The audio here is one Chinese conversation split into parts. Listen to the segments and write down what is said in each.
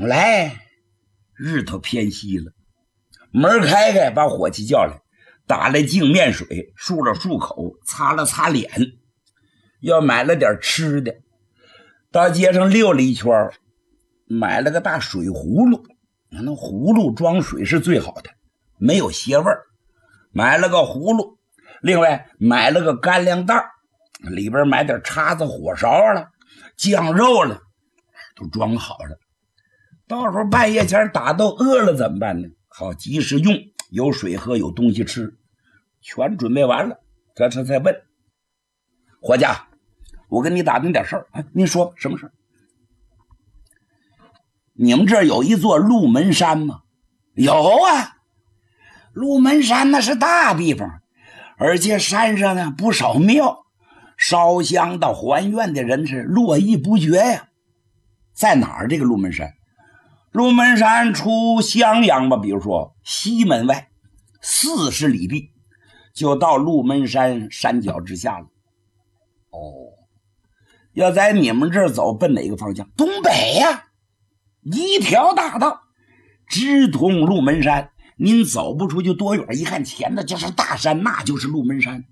等来日头偏西了，门开开，把伙计叫来，打来净面水，漱了漱口，擦了擦脸，要买了点吃的。到街上溜了一圈，买了个大水葫芦，那葫芦装水是最好的，没有邪味儿。买了个葫芦，另外买了个干粮袋，里边买点叉子、火烧了、酱肉了，都装好了。到时候半夜前打斗饿了怎么办呢？好及时用，有水喝，有东西吃，全准备完了，这才问伙计，我跟你打听点事儿。您说什么事儿？你们这儿有一座鹿门山吗？有啊，鹿门山那是大地方，而且山上呢不少庙，烧香到还愿的人是络绎不绝呀。在哪儿？这个鹿门山？鹿门山出襄阳吧，比如说西门外40里地，就到鹿门山山脚之下了。要在你们这儿走，奔哪个方向？东北呀，一条大道直通鹿门山。您走不出去多远，一看前头就是大山，那就是鹿门山。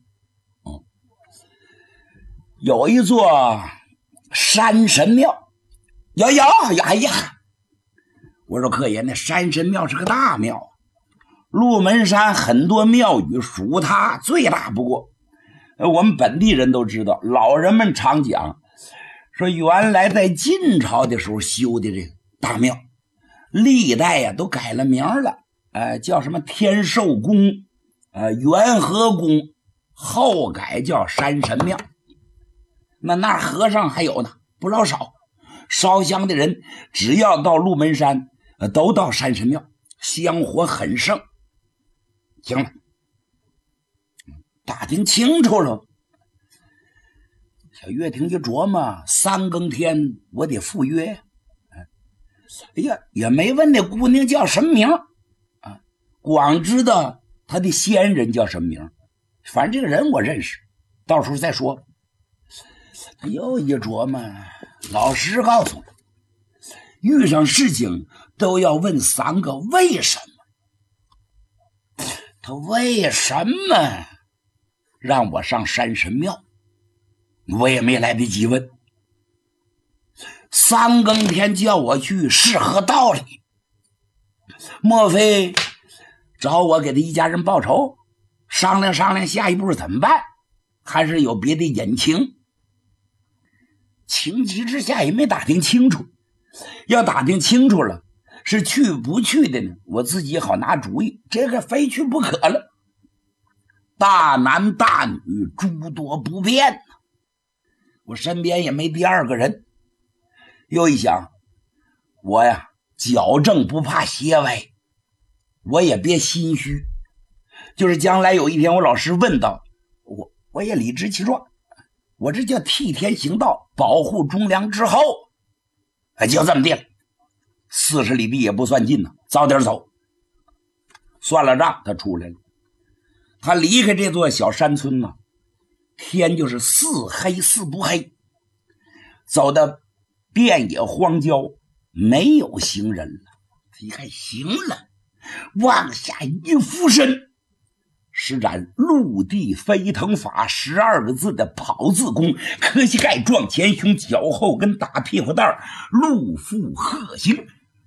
有一座山神庙，有，哎呀，我说客爷，那山神庙是个大庙，鹿门山很多庙宇属它最大不过。我们本地人都知道，老人们常讲说，原来在晋朝的时候修的这个大庙，历代呀都改了名了，叫什么天寿宫、元和宫，后改叫山神庙。那和尚还有呢，不老少。烧香的人只要到鹿门山，都到山神庙，香火很盛。行了，打听清楚了。小岳亭一琢磨，3更天我得赴约。哎呀，也没问那姑娘叫什么名啊，光知道她的先人叫什么名，反正这个人我认识，到时候再说。他又一琢磨，老师告诉我，遇上事情都要问3个为什么。他为什么让我上山神庙？我也没来得及问。3更天叫我去是何道理？莫非找我给他一家人报仇，商量商量下一步怎么办？还是有别的隐情？情急之下也没打听清楚，要打听清楚了是去不去的呢，我自己好拿主意，这个非去不可了。大男大女诸多不便，我身边也没第2个人。又一想，我呀矫正不怕邪歪，我也别心虚，就是将来有一天我老师问到我也理直气壮，我这叫替天行道，保护忠良之后，就这么地了。40里地也不算近呢，早点走。算了账，他出来了。他离开这座小山村呢，天就是似黑似不黑，走到遍野荒郊，没有行人了。他一看行了，往下一俯身，施展陆地飞腾法12个字的跑字功，磕膝盖撞前胸，脚后跟打屁股蛋，陆腹鹤行，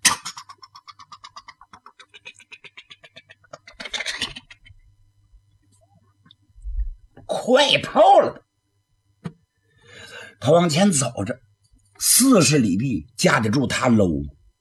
快跑了。他往前走着，40里地架得住他搂。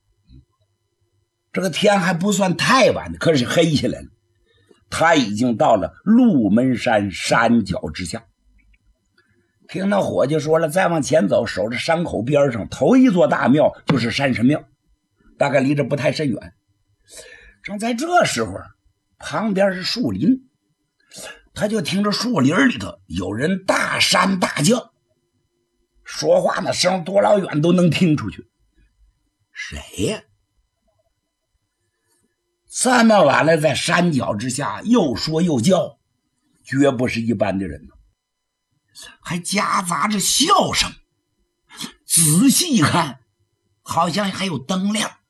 这个天还不算太晚，可是黑下来了。他已经到了鹿门山山脚之下。听那伙计说了，再往前走，守着山口边上头一座大庙就是山神庙，大概离这不太甚远。正在这时候，旁边是树林，他就听着树林里头有人大山大叫，说话那声多老远都能听出去。谁呀？这么晚了，在山脚之下又说又叫，绝不是一般的人，还夹杂着笑声。仔细一看，好像还有灯亮。